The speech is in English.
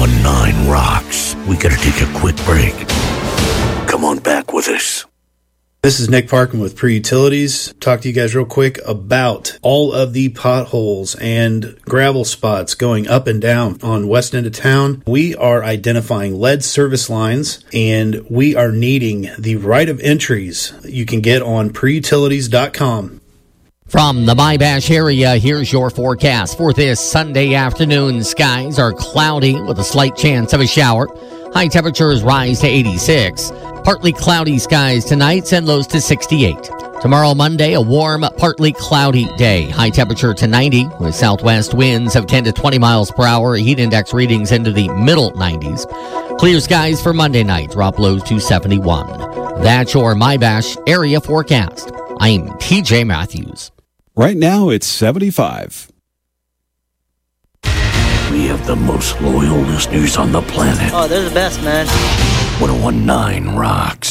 1019 rocks. We gotta take a quick break. Come on back with us. This is Nick Parkin with Pre-Utilities. Talk to you guys real quick about all of the potholes and gravel spots going up and down on west end of town. We are identifying lead service lines, and we are needing the right of entries you can get on preutilities.com. From the Mybash area, here's your forecast for this Sunday afternoon. Skies are cloudy with a slight chance of a shower. High temperatures rise to 86. Partly cloudy skies tonight and lows to 68. Tomorrow, Monday, a warm, partly cloudy day. High temperature to 90 with southwest winds of 10 to 20 miles per hour. Heat index readings into the middle 90s. Clear skies for Monday night. Drop lows to 71. That's your Mybash area forecast. I'm TJ Matthews. Right now, it's 75. We have the most loyal listeners on the planet. Oh, they're the best, man. 1019 rocks.